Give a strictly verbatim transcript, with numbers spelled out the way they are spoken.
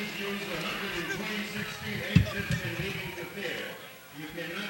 just used one hundred twenty-six feet exits and leaving the pier. You cannot